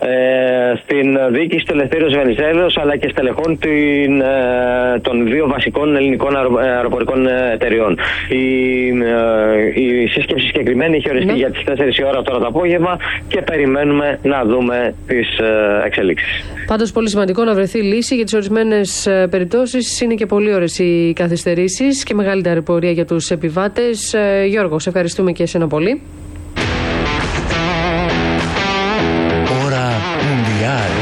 στην διοίκηση του Ελευθέριος Βενιζέλος, αλλά και στελεχών των δύο βασικών ελληνικών αεροπορικών εταιριών. Η σύσκεψη συγκεκριμένη έχει οριστεί για τις 4 η ώρα τώρα το απόγευμα και περιμένουμε να δούμε τις εξελίξεις. Πάντως πολύ σημαντικό να βρεθεί λύση, για τις ορισμένες περιπτώσεις είναι και πολύ ώρες οι καθυστερήσεις και μεγάλη ταλαιπωρία για τους επιβάτες. Γιώργο, σε ευχαριστούμε και εσένα πολύ. Ώρα Μουντιάλ.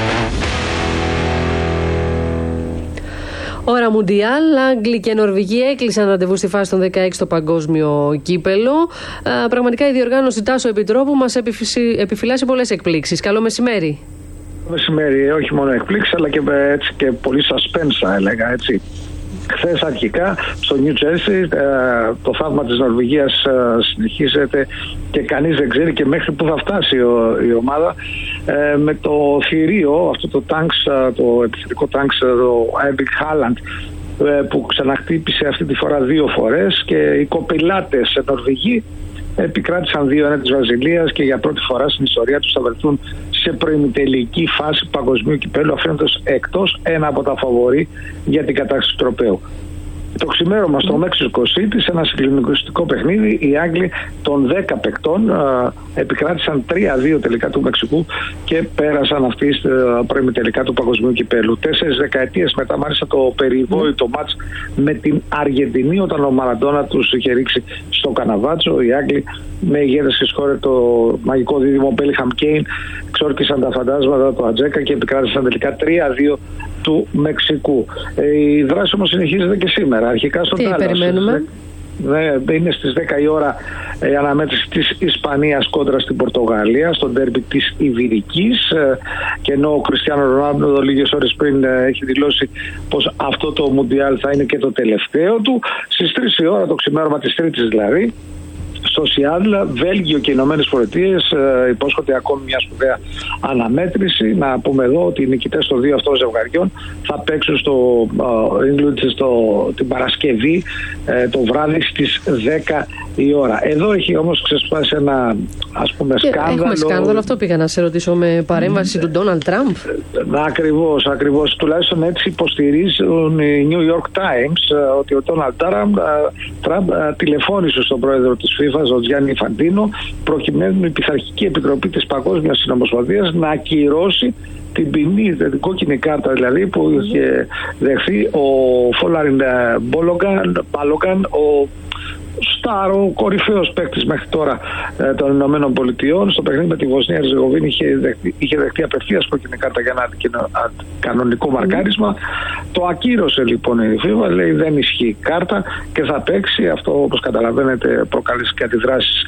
Ώρα Μουντιάλ, Άγγλοι και Νορβηγοί έκλεισαν ραντεβού στη φάση των 16 στο παγκόσμιο κύπελο. Πραγματικά η διοργάνωση Τάσο Επιτρόπου μας επιφυλάσσει πολλές εκπλήξεις. Καλό μεσημέρι. Μεσημέρι, όχι μόνο εκπλήξεις, αλλά και, έτσι, και πολύ suspense, θα έλεγα έτσι. Χθες αρχικά στο Νιου Τζέρσι το θαύμα της Νορβηγίας συνεχίζεται και κανείς δεν ξέρει και μέχρι που θα φτάσει η ομάδα με το θηρίο, αυτό το το επιθετικό τάγκς, το Erling Haaland, που ξαναχτύπησε αυτή τη φορά 2 φορές, και οι κοπηλάτες Νορβηγοί επικράτησαν 2-1 της Βραζιλίας και για πρώτη φορά στην ιστορία τους θα βρεθούν σε προημιτελική φάση παγκοσμίου κυπέλου, αφήνοντας εκτός ένα από τα φαβορί για την κατάκτηση του τροπαίου. Το ξημέρωμα στο Mexico City, σε ένα συγκλονιστικό παιχνίδι, οι Άγγλοι των 10 παικτών επικράτησαν 3-2 τελικά του Μεξικού και πέρασαν αυτοί στα προημιτελικά του παγκοσμίου κυπέλου. 4 δεκαετίες μετά, μάλιστα, το περιβόητο μάτς με την Αργεντινή, όταν ο Μαραντόνα τους είχε ρίξει στο Καναβάτσο, οι Άγγλοι με ηγέτες και σκόρε το μαγικό δίδυμο Μπέλιγχαμ Κέιν ξόρκισαν τα φαντάσματα του Ατζέκα και επικράτησαν τελικά 3-2 του Μεξικού. Η δράση όμως συνεχίζεται και σήμερα. Αρχικά στο Τάλλας. Περιμένουμε. Είναι στις 10 η ώρα η αναμέτρηση της Ισπανίας κόντρα στην Πορτογαλία, στο ντέρμπι της Ιβηρικής, και ενώ ο Κριστιάνο Ρονάλντο λίγες ώρες πριν έχει δηλώσει πως αυτό το Μουντιάλ θα είναι και το τελευταίο του, στις 3 η ώρα το ξημέρωμα της Τρίτης δηλαδή, στο Σιάντλ, Βέλγιο και Ηνωμένες Πολιτείες υπόσχονται ακόμη μια σπουδαία αναμέτρηση. Να πούμε εδώ ότι οι νικητές των 2 αυτών ζευγαριών θα παίξουν στο England την Παρασκευή το βράδυ στις 10 η ώρα. Εδώ έχει όμως ξεσπάσει ένα, ας πούμε, σκάνδαλο. Έχουμε σκάνδαλο, αυτό πήγα να σε ρωτήσω, με παρέμβαση του Ντόναλντ Τραμπ. Ακριβώς. Τουλάχιστον έτσι υποστηρίζουν οι New York Times ότι ο Ντόναλντ Τραμπ τηλεφώνησε στον πρόεδρο της FIFA, ο Γιάννη Φαντίνο, προκειμένου η Πειθαρχική Επιτροπή της Παγκόσμιας Συνομοσπονδίας να ακυρώσει την ποινή, την κόκκινη κάρτα δηλαδή, που είχε δεχθεί ο Φόλαριν Μπάλογκαν, ο ο κορυφαίος παίκτης μέχρι τώρα των Ηνωμένων Πολιτειών. Στο παιχνίδι με τη Βοσνία Ερζεγοβίνη είχε δεχτεί απευθείας κόκκινη κάρτα για ένα κανονικό μαρκάρισμα. Το ακύρωσε λοιπόν η FIFA, λέει δεν ισχύει κάρτα και θα παίξει. Αυτό, όπως καταλαβαίνετε, προκάλεσε και αντιδράσεις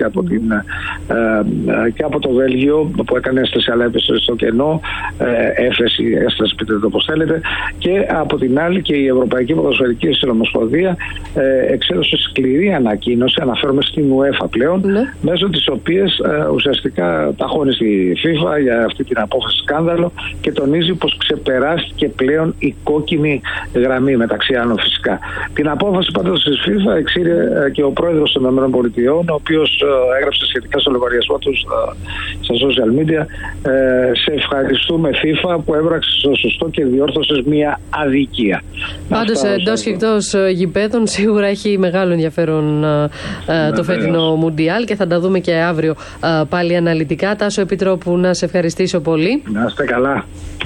και από το Βέλγιο, που έκανε έσταση αλλά έπεσε στο κενό, έσταση, πείτε το όπως θέλετε, και από την άλλη και η Ευρωπαϊκή Ποδοσφαιρική Συνομοσπονδία εξέδωσε σκληρή ανακοίνωση, αναφέρομαι στην UEFA πλέον, μέσω της οποίας ουσιαστικά ταχώνει στη FIFA για αυτή την απόφαση σκάνδαλο και τονίζει πως ξεπεράστηκε πλέον η κόκκινη γραμμή, μεταξύ άλλων φυσικά. Την απόφαση πάντως της FIFA εξήρε και ο πρόεδρος των ΗΠΑ, ο οποίος έγραψε σχετικά στο λογαριασμό του στα social media: σε ευχαριστούμε FIFA που έβραξε στο σωστό και διόρθωσες μια αδικία. Πάντως εντός και εκτός γηπέδων σίγουρα έχει μεγάλο ενδιαφέρον το φετινό Μουντιάλ και θα τα δούμε και αύριο πάλι αναλυτικά. Τάσο Επιτρόπου, να σε ευχαριστήσω πολύ. Να είστε καλά.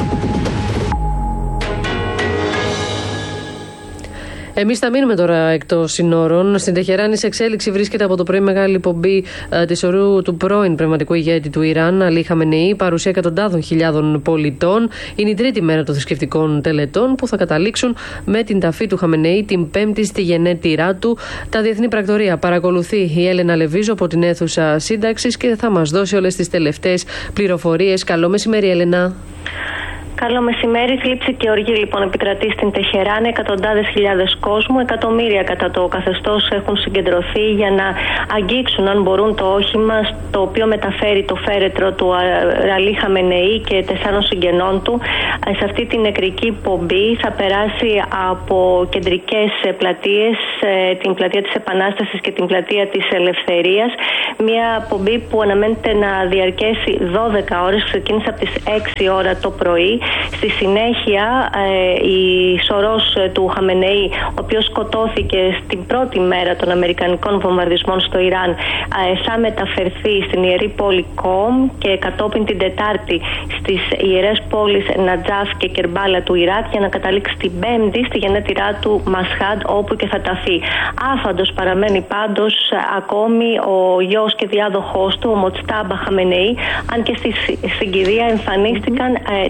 Εμείς θα μείνουμε τώρα εκτός συνόρων. Στην Τεχεράνη σε εξέλιξη βρίσκεται από το πρωί μεγάλη πομπή της ορού του πρώην πνευματικού ηγέτη του Ιράν, Αλή Χαμενεή, παρουσία εκατοντάδων χιλιάδων πολιτών. Είναι η τρίτη μέρα των θρησκευτικών τελετών που θα καταλήξουν με την ταφή του Χαμενεή την Πέμπτη στη γενέτειρά του. Τα διεθνή πρακτορία παρακολουθεί η Έλενα Λεβίζο από την αίθουσα σύνταξης και θα μας δώσει όλες τις τελευταίες πληροφορίες. Καλό μεσημέρι, Έλενα. Καλό μεσημέρι. Θλίψη και οργή λοιπόν επικρατεί στην Τεχεράν. Εκατοντάδες χιλιάδες κόσμου, εκατομμύρια κατά το καθεστώς έχουν συγκεντρωθεί για να αγγίξουν, αν μπορούν, το όχημα το οποίο μεταφέρει το φέρετρο του Αλή Χαμενεή και 4 συγγενών του. Σε αυτή την νεκρική πομπή θα περάσει από κεντρικές πλατείες, την πλατεία της Επανάστασης και την πλατεία της Ελευθερίας. Μια πομπή που αναμένεται να διαρκέσει 12 ώρες, ξεκίνησε από τις 6 ώρα το πρωί. Στη συνέχεια η σωρός του Χαμενεή, ο οποίος σκοτώθηκε στην πρώτη μέρα των αμερικανικών βομβαρδισμών στο Ιράν, θα μεταφερθεί στην ιερή πόλη Κόμ και κατόπιν την Τετάρτη στις ιερές πόλεις Νατζάφ και Κερμπάλα του Ιράκ, για να καταλήξει την Πέμπτη στη γενέτειρά του Μασχάντ, όπου και θα ταφεί. Άφαντος παραμένει πάντως ακόμη ο γιος και διάδοχός του, ο Μοτστάμπα Χαμενεή, αν και στη συγκυρία εμφανίστηκαν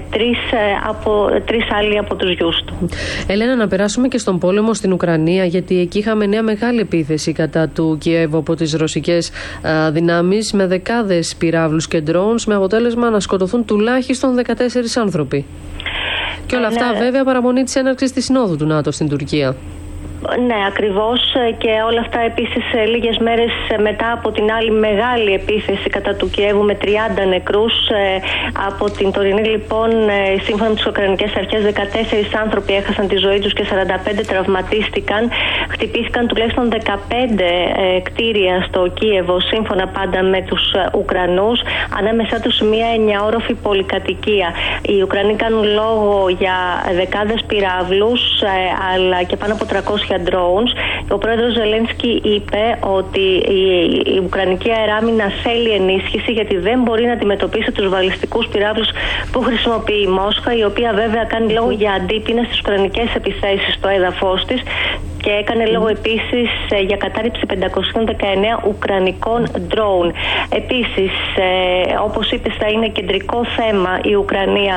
τρεις άλλοι από τους γιους του. Ελένα, να περάσουμε και στον πόλεμο στην Ουκρανία, γιατί εκεί είχαμε νέα μεγάλη επίθεση κατά του Κιέβου από τις ρωσικές δυνάμεις, με δεκάδες πυράβλους και drones, με αποτέλεσμα να σκοτωθούν τουλάχιστον 14 άνθρωποι. Και όλα αυτά βέβαια παραμονή της έναρξης της Συνόδου του ΝΑΤΟ στην Τουρκία. Ναι, ακριβώς, και όλα αυτά επίσης λίγες μέρες μετά από την άλλη μεγάλη επίθεση κατά του Κιέβου με 30 νεκρούς. Από την τωρινή λοιπόν, σύμφωνα με τις Ουκρανικές αρχές, 14 άνθρωποι έχασαν τη ζωή τους και 45 τραυματίστηκαν. Χτυπήθηκαν τουλάχιστον 15 κτίρια στο Κίεβο, σύμφωνα πάντα με τους Ουκρανούς, ανάμεσά τους μια 9όροφη πολυκατοικία. Οι Ουκρανοί κάνουν λόγο για δεκάδες πυράβλους, αλλά και πάνω από 300 drones. Ο πρόεδρος Ζελένσκι είπε ότι η Ουκρανική αεράμινα θέλει ενίσχυση, γιατί δεν μπορεί να αντιμετωπίσει τους βαλιστικούς πυράβλους που χρησιμοποιεί η Μόσχα, η οποία βέβαια κάνει λόγο για αντίπεινα στις ουκρανικές επιθέσεις στο έδαφος της, και έκανε λόγο επίσης για κατάρριψη 519 ουκρανικών drone. Επίσης, όπως είπες, θα είναι κεντρικό θέμα η Ουκρανία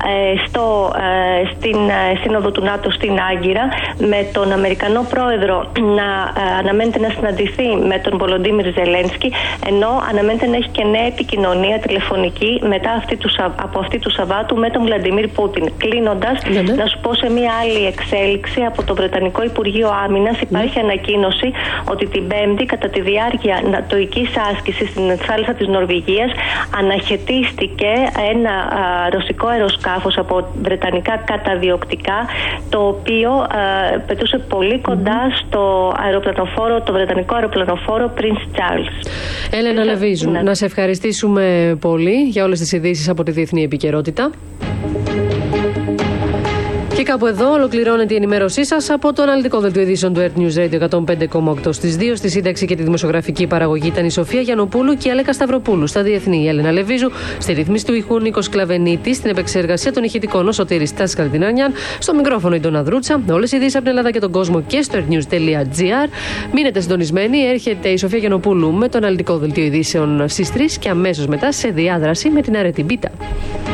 στην Σύνοδο του ΝΑΤΟ στην Άγκυρα, με τον Αμερικανό πρόεδρο να αναμένεται να συναντηθεί με τον Βολοντίμιρ Ζελένσκι, ενώ αναμένεται να έχει και νέα επικοινωνία τηλεφωνική από αυτή του Σαββάτου με τον Βλαντιμίρ Πούτιν. Κλείνοντας, να σου πω σε μια άλλη εξέλιξη από το Βρετανικό Υπουργείο Άμυνας, υπάρχει ανακοίνωση ότι την Πέμπτη, κατά τη διάρκεια νατοικής άσκησης στην θάλασσα της Νορβηγίας, αναχαιτίστηκε ένα ρωσικό αεροσκάφος από βρετανικά καταδιοκτικά, το οποίο πετούσε πολύ κοντά στο το βρετανικό αεροπλανοφόρο Prince Charles. Έλενα Λεβίζου, να σε ευχαριστήσουμε πολύ για όλες τις ειδήσεις από τη διεθνή επικαιρότητα. Και κάπου εδώ ολοκληρώνεται η ενημέρωσή σας από το αναλυτικό δελτίο ειδήσεων του Earth News Radio 105,8. Στις 2 στη σύνταξη και τη δημοσιογραφική παραγωγή ήταν η Σοφία Γιαννοπούλου και η Αλέκα Σταυροπούλου. Στα διεθνή η Έλενα Λεβίζου, στη ρύθμιση του ηχού Νίκος Κλαβενίτη, στην επεξεργασία των ηχητικών ο Σωτήρης Τάσκαλτινάνιαν, στο μικρόφωνο η Ντόνα Δρούτσα. Όλες οι ειδήσεις από την Ελλάδα και τον κόσμο και στο earthnews.gr. Μείνετε συντονισμένοι, έρχεται η Σοφία Γιαννοπούλου με το αναλυτικό δελτίο ειδήσεων στις 3 και αμέσως μετά σε διάδραση με την Αρετή Μπίτα.